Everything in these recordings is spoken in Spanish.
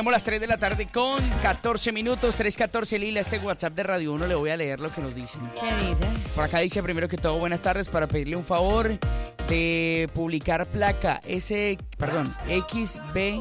Llegamos a las 3 de la tarde con 14 minutos, 3:14, Lila, este WhatsApp de Radio 1, le voy a leer lo que nos dicen. ¿Qué dice? Por acá dice primero que todo, buenas tardes, para pedirle un favor de publicar placa XVI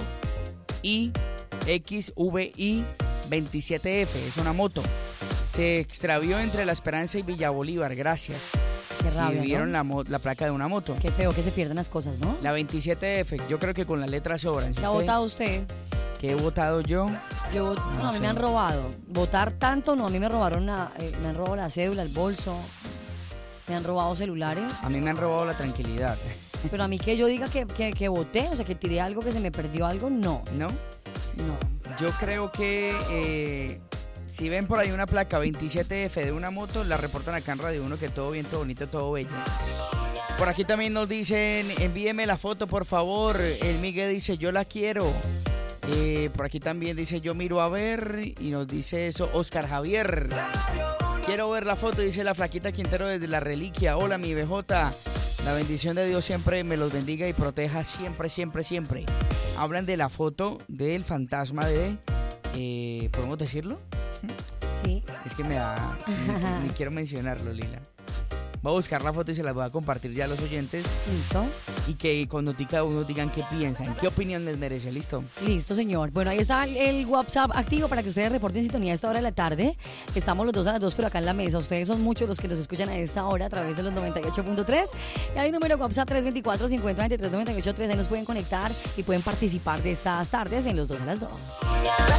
27F, es una moto. Se extravió entre La Esperanza y Villa Bolívar, gracias. Qué rabia, si vieron ¿no? la placa de una moto. Qué feo que se pierden las cosas, ¿no? La 27F, yo creo que con las letras sobran. ¿Qué ha votado usted? ¿Qué he votado yo? A mí me han robado. Votar tanto, no, a mí me robaron me han robado la cédula, el bolso, me han robado celulares. A mí me han robado la tranquilidad. Pero a mí que yo diga que voté, o sea, que tiré algo, que se me perdió algo, no. ¿No? No. Yo creo que si ven por ahí una placa 27F de una moto, la reportan acá en Radio 1, que todo bien, todo bonito, todo bello. Por aquí también nos dicen, envíeme la foto, por favor. El Miguel dice, yo la quiero. Por aquí también dice, yo miro a ver. Y nos dice eso, Oscar Javier. Quiero ver la foto, dice la flaquita Quintero desde La Reliquia. Hola, mi BJ. La bendición de Dios siempre me los bendiga y proteja siempre, siempre, siempre. Hablan de la foto del fantasma de... ¿podemos decirlo? Sí. Es que me da... ni quiero mencionarlo, Lila. Voy a buscar la foto y se las voy a compartir ya a los oyentes. ¿Listo? Y que con cada uno digan qué piensan, qué opinión les merece. ¿Listo? Listo, señor. Bueno, ahí está el WhatsApp activo para que ustedes reporten sintonía a esta hora de la tarde. Estamos los dos a las 2, pero acá en la mesa. Ustedes son muchos los que nos escuchan a esta hora a través de los 98.3. Y hay un número WhatsApp 324-5023-983. Ahí nos pueden conectar y pueden participar de estas tardes en los 2 a las 2.